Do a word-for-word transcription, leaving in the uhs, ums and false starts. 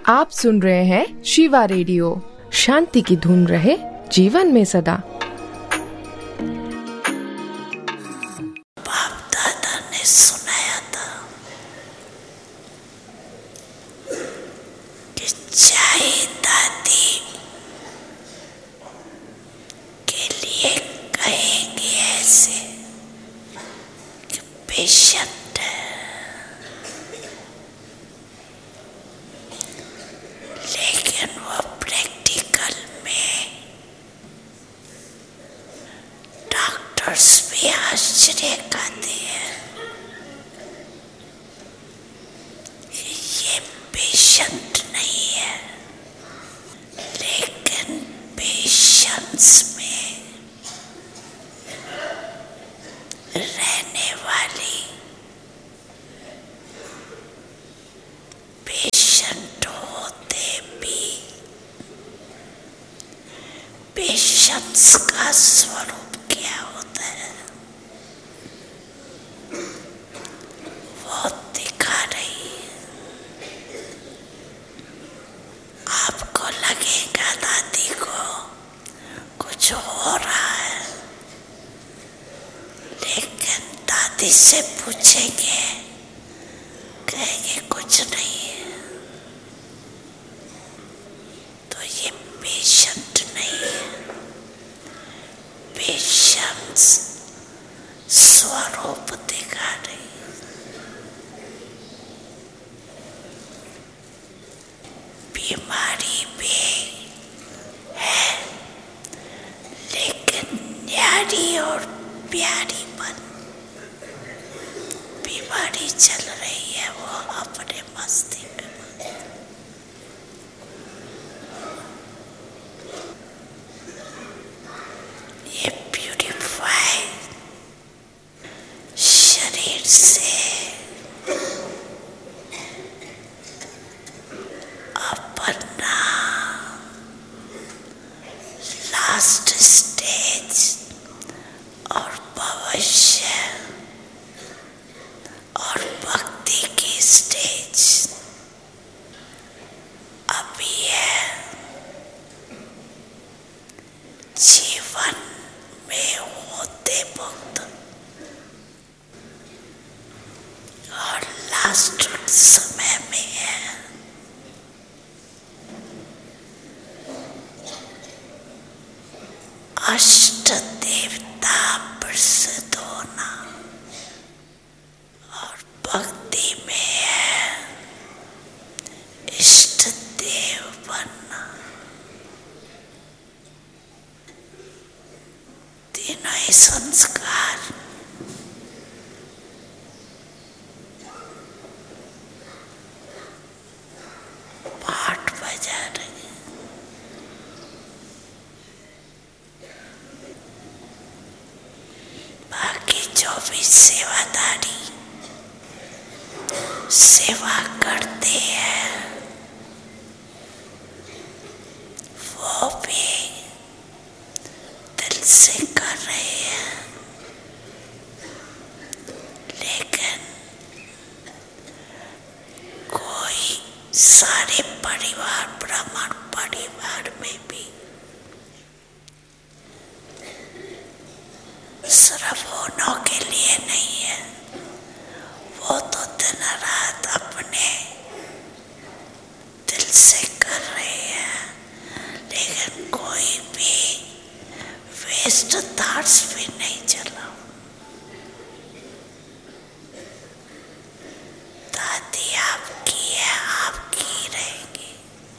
आप सुन रहे हैं शिवा रेडियो। शांति की धुन रहे जीवन में सदा। बाप दादा ने सुनाया था कि चाहे दादी के लिए कहेंगे ऐसे कि पेशेंट लेकिन वो प्रैक्टिकल में डॉक्टर्स भी आश्चर्य खाते हैं कि ये पेशेंट नहीं है, लेकिन पेशेंस में रहने वाली पेशेंट होते भी पेशेंस का स्वरूप क्या होता है वो दिखा रही है। आपको लगेगा दादी को कुछ हो रहा है, लेकिन दादी से पूछेंगे कहेंगे कुछ नहीं है, तो ये पेशेंट नहीं है। पेशेंस स्वरूप दिखा रही है। बीमारी भी है, लेकिन न्यारी और प्यारी बन बीमारी चल रही है, वो अपने मस्ती में। ये प्यूरिफाई शरीर से अपना लास्ट स्टेज और भविष्य और भक्ति की स्टेज अभी है। जीवन में होते वक्त और लास्ट समय में है। अष्ट देवता प्रसिद्ध होना और भक्ति में है इष्ट देव बनना। तीनों ही संस्कार पाठ बजा रहे हैं। बाकी जो भी सेवादारी सेवा करते हैं वो भी दिल से कर रहे हैं, लेकिन कोई सारे परिवार ब्राह्मण परिवार में भी सिर्फ होनों के लिए नहीं है, वो तो दिन रात अपने दिल से कर रहे हैं, लेकिन कोई भी वेस्ट थॉट्स